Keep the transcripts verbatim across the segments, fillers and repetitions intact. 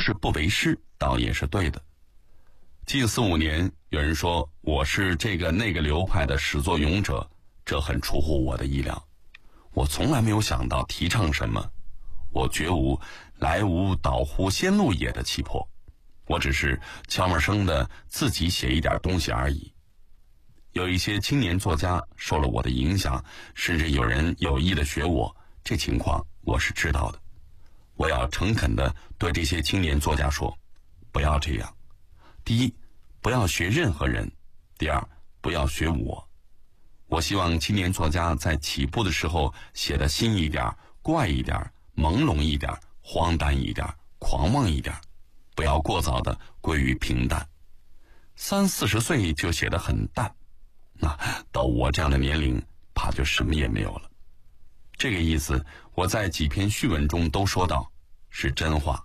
是不为师，倒也是对的。近四五年，有人说我是这个那个流派的始作俑者，这很出乎我的意料。我从来没有想到提倡什么，我绝无来无导乎先路也的气魄，我只是悄没声的自己写一点东西而已。有一些青年作家受了我的影响，甚至有人有意的学我，这情况我是知道的。我要诚恳地对这些青年作家说，不要这样。第一，不要学任何人；第二，不要学我。我希望青年作家在起步的时候写得新一点、怪一点、朦胧一点、荒诞一点、狂妄一点，不要过早地归于平淡。三四十岁就写得很淡，那到我这样的年龄，怕就什么也没有了。这个意思，我在几篇序文中都说到，是真话。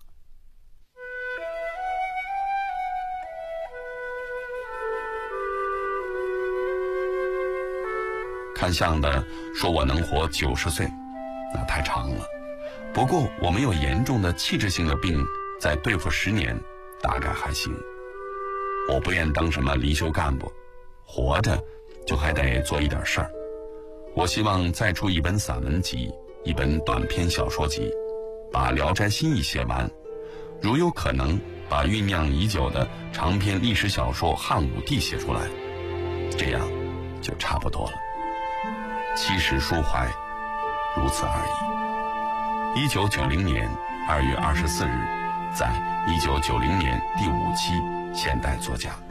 看相的说我能活九十岁，那太长了。不过我没有严重的器质性的病，再对付十年，大概还行。我不愿当什么离休干部，活着就还得做一点事儿。我希望再出一本散文集，一本短篇小说集，把《聊斋新义》写完，如有可能，把酝酿已久的长篇历史小说《汉武帝》写出来，这样就差不多了。七十抒怀，如此而已。一九九零年二月二十四日，在一九九零年第五期《现代作家》。